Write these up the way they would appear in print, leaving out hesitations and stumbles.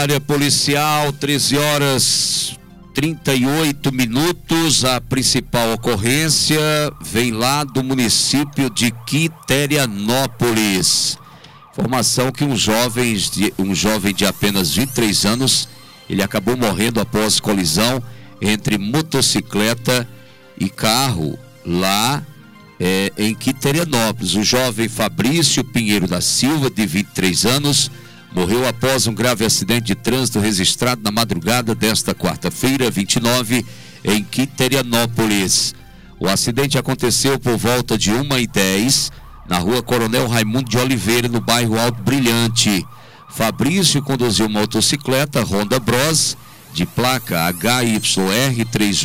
área policial, 13h38. A principal ocorrência vem lá do município de Quiterianópolis. Informação que um jovem de apenas 23 anos, ele acabou morrendo após colisão entre motocicleta e carro lá em Quiterianópolis. O jovem Fabrício Pinheiro da Silva, de 23 anos, morreu após um grave acidente de trânsito registrado na madrugada desta quarta-feira, 29, em Quiterianópolis. O acidente aconteceu por volta de 1h10, na rua Coronel Raimundo de Oliveira, no bairro Alto Brilhante. Fabrício conduziu uma motocicleta Honda Bros, de placa HYR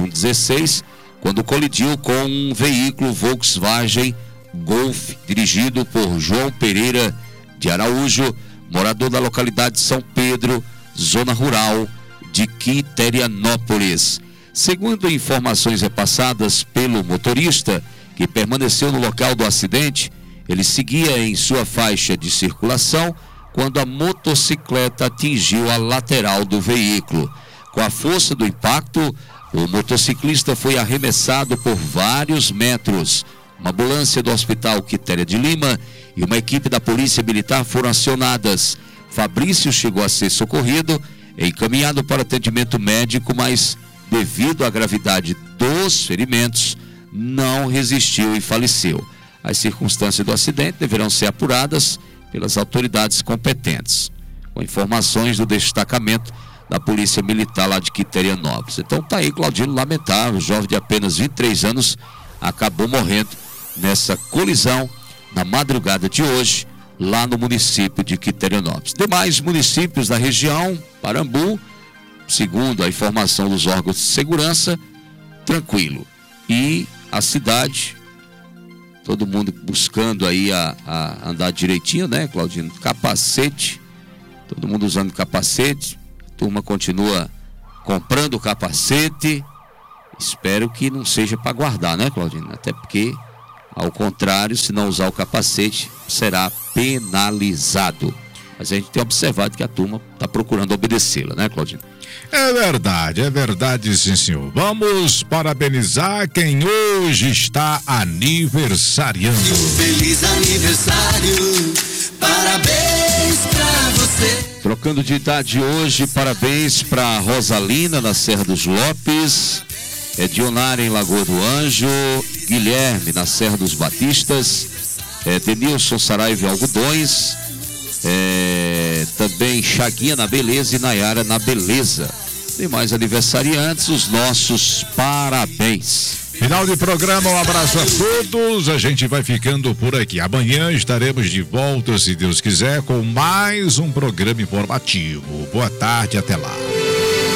3116, quando colidiu com um veículo Volkswagen Golf, dirigido por João Pereira de Araújo, morador da localidade de São Pedro, zona rural de Quiterianópolis. Segundo informações repassadas pelo motorista, que permaneceu no local do acidente, ele seguia em sua faixa de circulação quando a motocicleta atingiu a lateral do veículo. Com a força do impacto, o motociclista foi arremessado por vários metros. Uma ambulância do Hospital Quitéria de Lima e uma equipe da Polícia Militar foram acionadas. Fabrício chegou a ser socorrido, encaminhado para atendimento médico, mas devido à gravidade dos ferimentos, não resistiu e faleceu. As circunstâncias do acidente deverão ser apuradas pelas autoridades competentes, com informações do destacamento da Polícia Militar lá de Quiterianópolis. Então tá aí, Claudino, lamentável, jovem de apenas 23 anos acabou morrendo nessa colisão na madrugada de hoje, lá no município de Quiterianópolis. Demais municípios da região, Parambu, segundo a informação dos órgãos de segurança, tranquilo. E a cidade, todo mundo buscando aí a andar direitinho, né, Claudino? Capacete, todo mundo usando capacete, a turma continua comprando capacete. Espero que não seja para guardar, né, Claudino? Até porque, ao contrário, se não usar o capacete, será penalizado. Mas a gente tem observado que a turma está procurando obedecê-la, né, Claudino? É verdade, sim, senhor. Vamos parabenizar quem hoje está aniversariando. Feliz aniversário, parabéns pra você. Trocando de idade hoje, parabéns para Rosalina, na Serra dos Lopes, Dionara, em Lagoa do Anjo, Guilherme, na Serra dos Batistas, Denilson Saraiva, em Algodões, também Chaguinha, na Beleza, e Nayara, na Beleza. Demais aniversariantes, os nossos parabéns. Final de programa, um abraço a todos, a gente vai ficando por aqui. Amanhã estaremos de volta, se Deus quiser, com mais um programa informativo. Boa tarde, até lá.